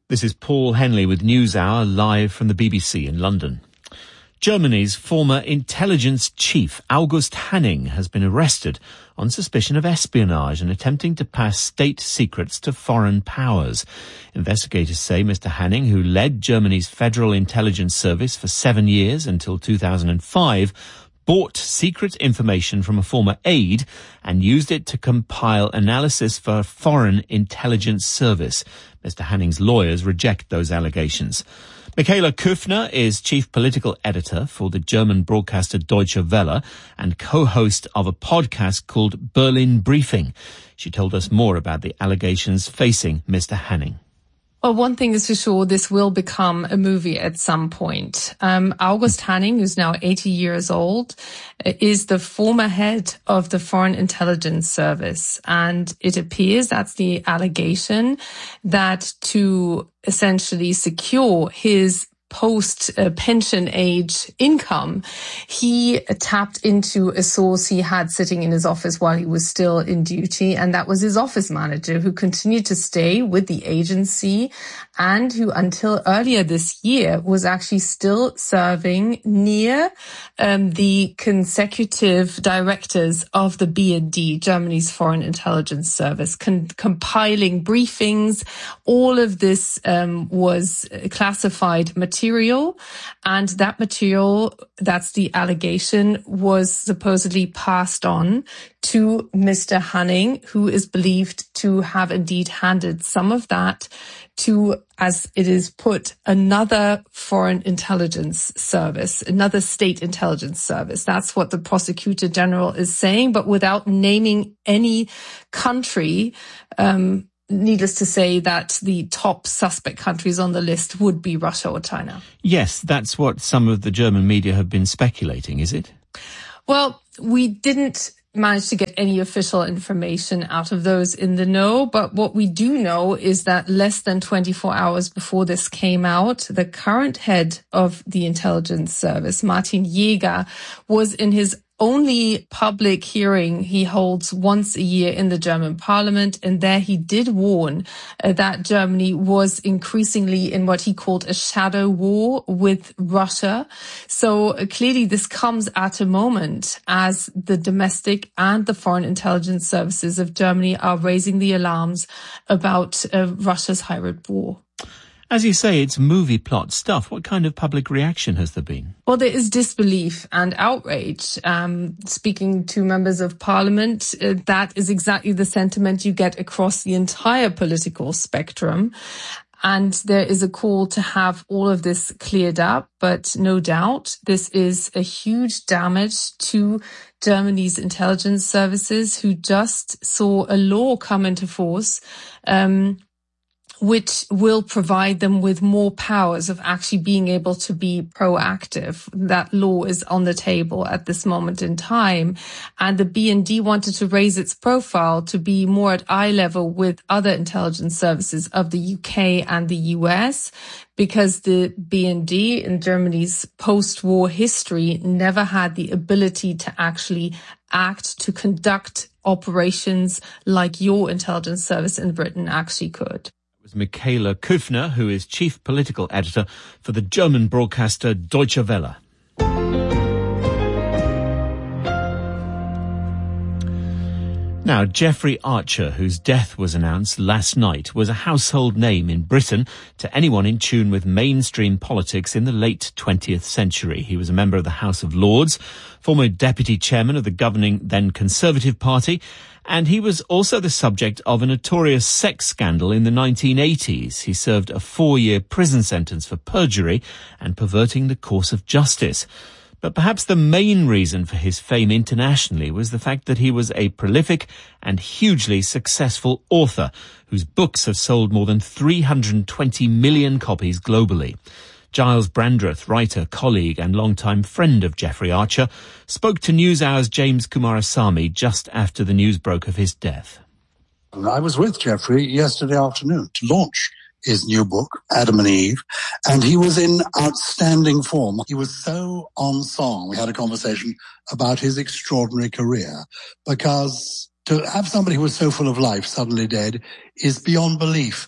This is Paul Henley with NewsHour, live from the BBC in London. Germany's former intelligence chief, August Hanning, has been arrested on suspicion of espionage and attempting to pass state secrets to foreign powers. Investigators say Mr. Hanning, who led Germany's Federal Intelligence Service for 7 years until 2005, bought secret information from a former aide and used it to compile analysis for a foreign intelligence service. Mr. Hanning's lawyers reject those allegations. Michaela Köfner is chief political editor for the German broadcaster Deutsche Welle and co-host of a podcast called Berlin Briefing. She told us more about the allegations facing Mr. Hanning. Well, one thing is for sure, this will become a movie at some point. August Hanning, who's now 80 years old, is the former head of the Foreign Intelligence Service. And it appears, that's the allegation, that to essentially secure his post-pension age income, he tapped into a source he had sitting in his office while he was still in duty, and that was his office manager, who continued to stay with the agency and who until earlier this year was actually still serving near the consecutive directors of the BND, Germany's Foreign Intelligence Service, compiling briefings. All of this was classified material, and that material, that's the allegation, was supposedly passed on to Mr. Hanning, who is believed to have indeed handed some of that to, as it is put, another foreign intelligence service, another state intelligence service. That's what the prosecutor general is saying, but without naming any country. Needless to say that the top suspect countries on the list would be Russia or China. Yes, that's what some of the German media have been speculating, is it? Well, we didn't manage to get any official information out of those in the know, but what we do know is that less than 24 hours before this came out, the current head of the intelligence service, Martin Jäger, was in his only public hearing he holds once a year in the German parliament, and there he did warn that Germany was increasingly in what he called a shadow war with Russia. So clearly this comes at a moment as the domestic and the foreign intelligence services of Germany are raising the alarms about Russia's hybrid war. As you say, it's movie plot stuff. What kind of public reaction has there been? Well, there is disbelief and outrage. Speaking to members of parliament, that is exactly the sentiment you get across the entire political spectrum. And there is a call to have all of this cleared up. But no doubt, this is a huge damage to Germany's intelligence services, who just saw a law come into force, which will provide them with more powers of actually being able to be proactive. That law is on the table at this moment in time. And the BND wanted to raise its profile to be more at eye level with other intelligence services of the UK and the US, because the BND in Germany's post-war history never had the ability to actually act, to conduct operations like your intelligence service in Britain actually could. Was Michaela Köfner, who is chief political editor for the German broadcaster Deutsche Welle. Now, Jeffrey Archer, whose death was announced last night, was a household name in Britain to anyone in tune with mainstream politics in the late 20th century. He was a member of the House of Lords, former deputy chairman of the governing then Conservative Party, and he was also the subject of a notorious sex scandal in the 1980s. He served a 4-year prison sentence for perjury and perverting the course of justice. But perhaps the main reason for his fame internationally was the fact that he was a prolific and hugely successful author whose books have sold more than 320 million copies globally. Giles Brandreth, writer, colleague and longtime friend of Jeffrey Archer, spoke to NewsHour's James Kumarasamy just after the news broke of his death. I was with Jeffrey yesterday afternoon to launch his new book, Adam and Eve, and he was in outstanding form. He was so on song. We had a conversation about his extraordinary career, because to have somebody who was so full of life suddenly dead is beyond belief.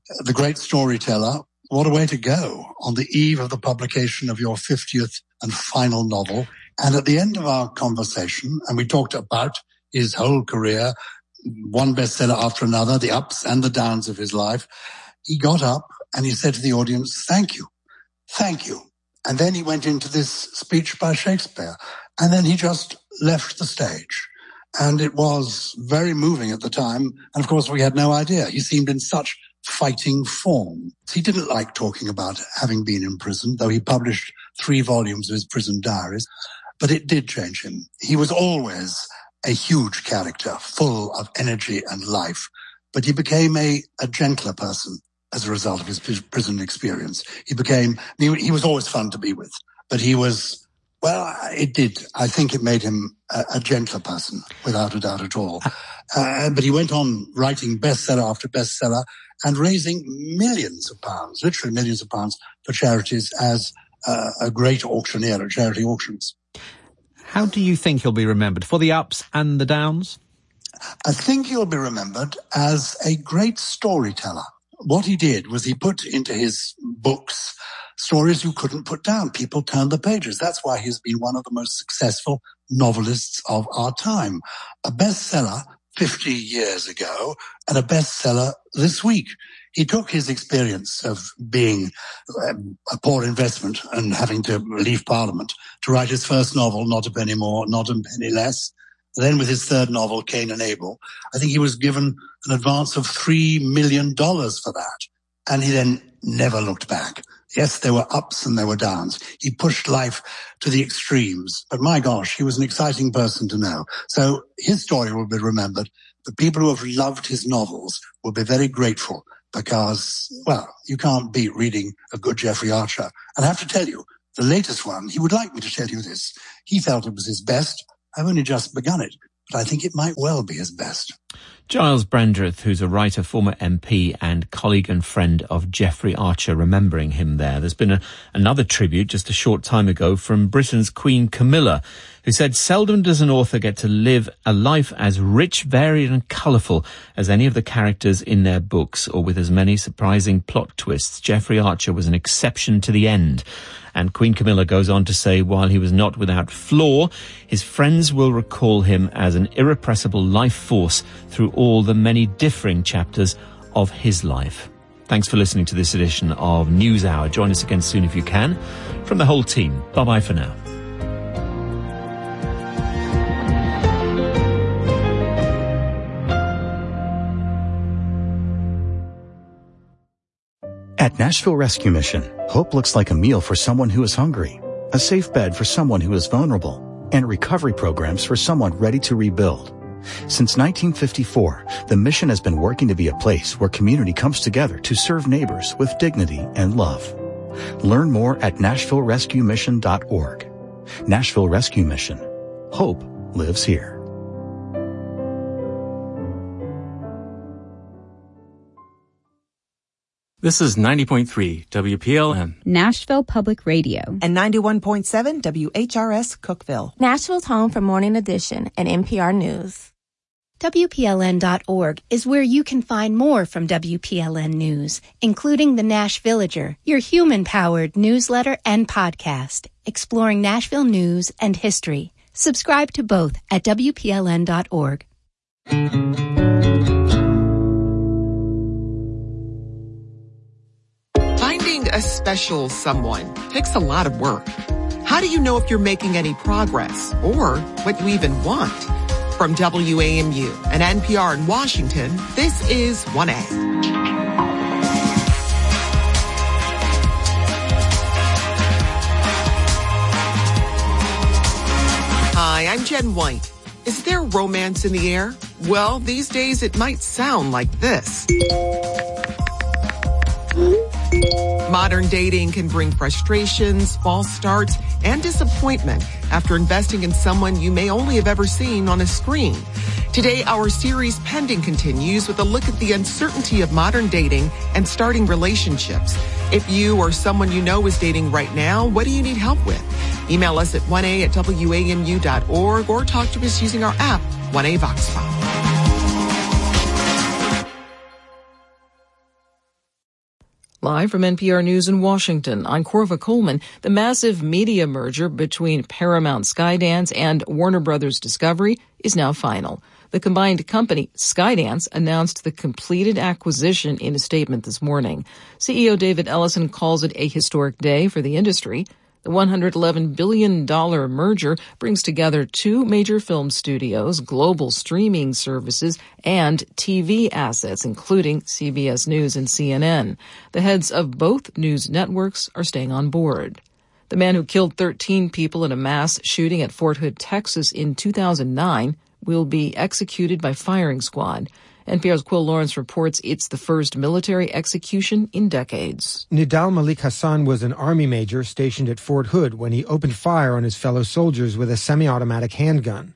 the great storyteller. What a way to go on the eve of the publication of your 50th and final novel. And at the end of our conversation, and we talked about his whole career, one bestseller after another, the ups and the downs of his life, he got up and he said to the audience, "Thank you. Thank you." And then he went into this speech by Shakespeare, and then he just left the stage. And it was very moving at the time. And of course, we had no idea. He seemed in such fighting form. He didn't like talking about having been in prison, though he published 3 volumes of his prison diaries. But it did change him. He was always a huge character, full of energy and life. But he became a gentler person as a result of his prison experience. He was always fun to be with, but he was, well, it did. I think it made him a gentler person, without a doubt at all. But he went on writing bestseller after bestseller and raising millions of pounds, literally millions of pounds, for charities as a great auctioneer at charity auctions. How do you think he'll be remembered? For the ups and the downs? I think he'll be remembered as a great storyteller. What he did was he put into his books stories you couldn't put down. People turned the pages. That's why he's been one of the most successful novelists of our time. A bestseller 50 years ago and a bestseller this week. He took his experience of being a poor investment and having to leave Parliament to write his first novel, Not a Penny More, Not a Penny Less. Then with his third novel, Cain and Abel, I think he was given an advance of $3 million for that. And he then never looked back. Yes, there were ups and there were downs. He pushed life to the extremes. But my gosh, he was an exciting person to know. So his story will be remembered. The people who have loved his novels will be very grateful because, well, you can't beat reading a good Jeffrey Archer. And I have to tell you, the latest one, he would like me to tell you this. He felt it was his best. I've only just begun it, but I think it might well be his best. Giles Brandreth, who's a writer, former MP and colleague and friend of Jeffrey Archer, remembering him there. There's been another tribute just a short time ago from Britain's Queen Camilla, who said, "Seldom does an author get to live a life as rich, varied and colourful as any of the characters in their books, or with as many surprising plot twists. Jeffrey Archer was an exception to the end." And Queen Camilla goes on to say, while he was not without flaw, his friends will recall him as an irrepressible life force through all the many differing chapters of his life. Thanks for listening to this edition of NewsHour. Join us again soon if you can. From the whole team, bye-bye for now. At Nashville Rescue Mission, hope looks like a meal for someone who is hungry, a safe bed for someone who is vulnerable, and recovery programs for someone ready to rebuild. Since 1954, the mission has been working to be a place where community comes together to serve neighbors with dignity and love. Learn more at NashvilleRescueMission.org. Nashville Rescue Mission. Hope lives here. This is 90.3 WPLN. Nashville Public Radio. And 91.7 WHRS Cookeville. Nashville's home for Morning Edition and NPR News. WPLN.org is where you can find more from WPLN News, including the Nash Villager, your human-powered newsletter and podcast, exploring Nashville news and history. Subscribe to both at WPLN.org. Finding a special someone takes a lot of work. How do you know if you're making any progress or what you even want? From WAMU and NPR in Washington, this is 1A. Hi, I'm Jen White. Is there romance in the air? Well, these days it might sound like this. Modern dating can bring frustrations, false starts, and disappointment after investing in someone you may only have ever seen on a screen. Today, our series Pending continues with a look at the uncertainty of modern dating and starting relationships. If you or someone you know is dating right now, what do you need help with? Email us at 1a@wamu.org or talk to us using our app, 1A Vox Pop. Live from NPR News in Washington, I'm Corva Coleman. The massive media merger between Paramount Skydance and Warner Brothers Discovery is now final. The combined company, Skydance, announced the completed acquisition in a statement this morning. CEO David Ellison calls it a historic day for the industry. The $111 billion merger brings together two major film studios, global streaming services, and TV assets, including CBS News and CNN. The heads of both news networks are staying on board. The man who killed 13 people in a mass shooting at Fort Hood, Texas in 2009 will be executed by firing squad. NPR's Quill Lawrence reports it's the first military execution in decades. Nidal Malik Hassan was an Army major stationed at Fort Hood when he opened fire on his fellow soldiers with a semi-automatic handgun.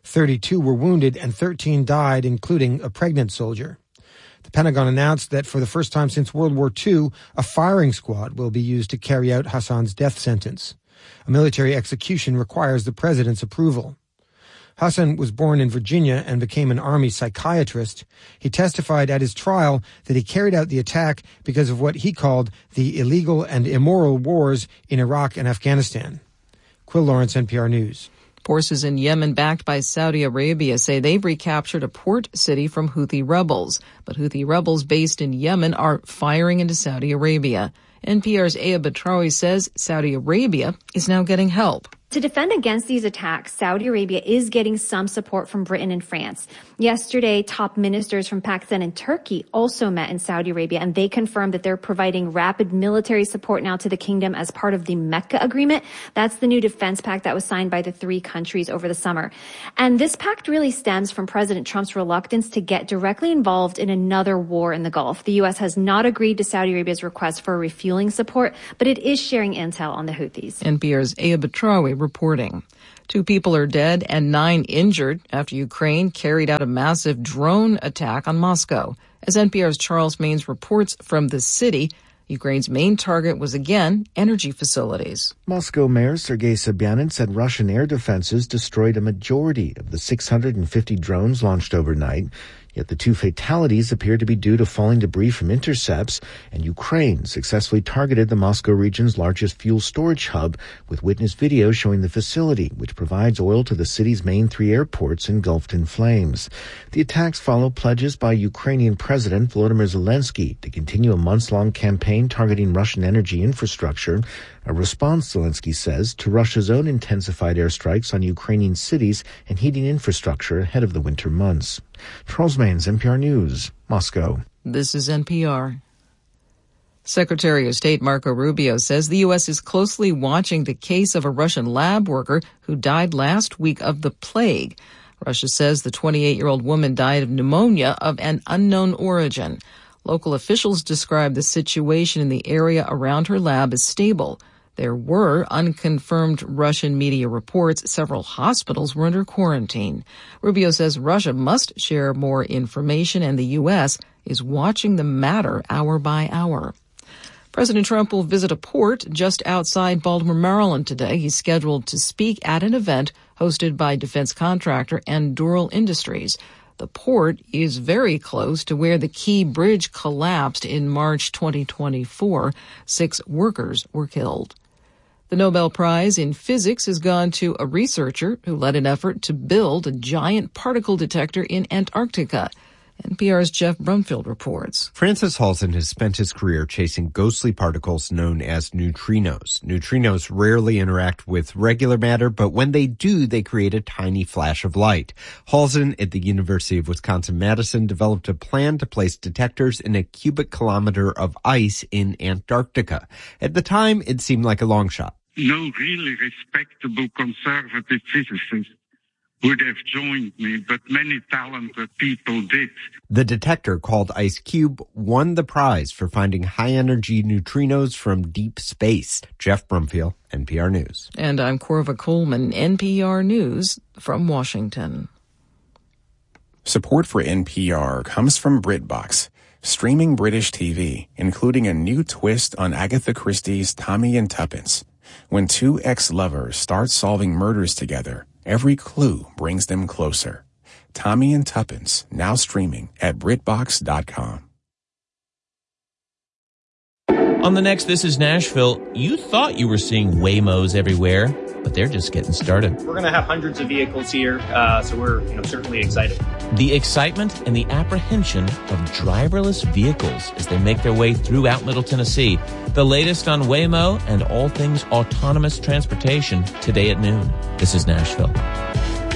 32 were wounded and 13 died, including a pregnant soldier. The Pentagon announced that for the first time since World War II, a firing squad will be used to carry out Hassan's death sentence. A military execution requires the president's approval. Hassan was born in Virginia and became an Army psychiatrist. He testified at his trial that he carried out the attack because of what he called the illegal and immoral wars in Iraq and Afghanistan. Quill Lawrence, NPR News. Forces in Yemen backed by Saudi Arabia say they've recaptured a port city from Houthi rebels. But Houthi rebels based in Yemen are firing into Saudi Arabia. NPR's Aya Batrawi says Saudi Arabia is now getting help. To defend against these attacks, Saudi Arabia is getting some support from Britain and France. Yesterday, top ministers from Pakistan and Turkey also met in Saudi Arabia, and they confirmed that they're providing rapid military support now to the kingdom as part of the Mecca Agreement. That's the new defense pact that was signed by the three countries over the summer. And this pact really stems from President Trump's reluctance to get directly involved in another war in the Gulf. The U.S. has not agreed to Saudi Arabia's request for refueling support, but it is sharing intel on the Houthis. NPR's Aya Batrawi reporting. 2 people are dead and 9 injured after Ukraine carried out a massive drone attack on Moscow. As NPR's Charles Maines reports from the city, Ukraine's main target was again energy facilities. Moscow Mayor Sergei Sobyanin said Russian air defenses destroyed a majority of the 650 drones launched overnight. Yet the 2 fatalities appear to be due to falling debris from intercepts, and Ukraine successfully targeted the Moscow region's largest fuel storage hub with witness video showing the facility, which provides oil to the city's main 3 airports, engulfed in flames. The attacks follow pledges by Ukrainian President Volodymyr Zelensky to continue a months-long campaign targeting Russian energy infrastructure, a response, Zelensky says, to Russia's own intensified airstrikes on Ukrainian cities and heating infrastructure ahead of the winter months. Charles Maines, NPR News, Moscow. This is NPR. Secretary of State Marco Rubio says the U.S. is closely watching the case of a Russian lab worker who died last week of the plague. Russia says the 28-year-old woman died of pneumonia of an unknown origin. Local officials describe the situation in the area around her lab as stable. There were unconfirmed Russian media reports several hospitals were under quarantine. Rubio says Russia must share more information and the U.S. is watching the matter hour by hour. President Trump will visit a port just outside Baltimore, Maryland today. He's scheduled to speak at an event hosted by defense contractor Anduril Industries. The port is very close to where the Key Bridge collapsed in March 2024. 6 workers were killed. The Nobel Prize in Physics has gone to a researcher who led an effort to build a giant particle detector in Antarctica. NPR's Jeff Brumfield reports. Francis Halsen has spent his career chasing ghostly particles known as neutrinos. Neutrinos rarely interact with regular matter, but when they do, they create a tiny flash of light. Halsen at the University of Wisconsin-Madison developed a plan to place detectors in a cubic kilometer of ice in Antarctica. At the time, it seemed like a long shot. No really respectable conservative physicist would have joined me, but many talented people did. The detector, called IceCube, won the prize for finding high-energy neutrinos from deep space. Jeff Brumfield, NPR News. And I'm Corva Coleman, NPR News from Washington. Support for NPR comes from BritBox, streaming British TV, including a new twist on Agatha Christie's Tommy and Tuppence. When 2 ex-lovers start solving murders together, every clue brings them closer. Tommy and Tuppence, now streaming at BritBox.com. On the next This is Nashville, you thought you were seeing Waymos everywhere, but they're just getting started. We're going to have hundreds of vehicles here, so we're certainly excited. The excitement and the apprehension of driverless vehicles as they make their way throughout Middle Tennessee. The latest on Waymo and all things autonomous transportation today at noon. This is Nashville.